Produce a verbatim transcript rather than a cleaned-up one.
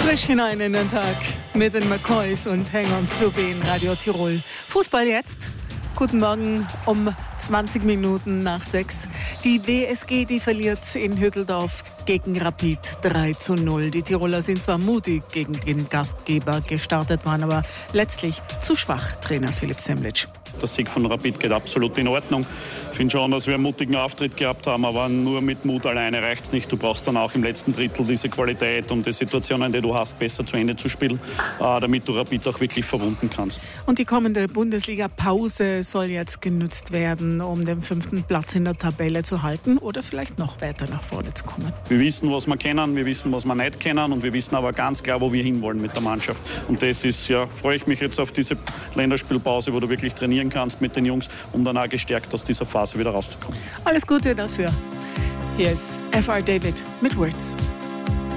Frisch hinein in den Tag mit den McCoys und Hängern Slubin, Radio Tirol. Fußball jetzt. Guten Morgen um zwanzig Minuten nach sechs. Die W S G, die verliert in Hütteldorf gegen Rapid drei zu null. Die Tiroler sind zwar mutig gegen den Gastgeber gestartet, waren aber letztlich zu schwach, Trainer Philipp Semlitsch. Der Sieg von Rapid geht absolut in Ordnung. Ich finde schon, dass wir einen mutigen Auftritt gehabt haben, aber nur mit Mut alleine reicht es nicht. Du brauchst dann auch im letzten Drittel diese Qualität, um die Situationen, die du hast, besser zu Ende zu spielen, damit du Rapid auch wirklich verwunden kannst. Und die kommende Bundesliga-Pause soll jetzt genutzt werden, um den fünften Platz in der Tabelle zu halten oder vielleicht noch weiter nach vorne zu kommen. Wir wissen, was wir kennen, wir wissen, was wir nicht kennen und wir wissen aber ganz klar, wo wir hinwollen mit der Mannschaft. Und das ist, ja, freue ich mich jetzt auf diese Länderspielpause, wo du wirklich trainieren kannst mit den Jungs, um dann auch gestärkt aus dieser Phase wieder rauszukommen. Alles Gute dafür. Hier ist F R David mit Words.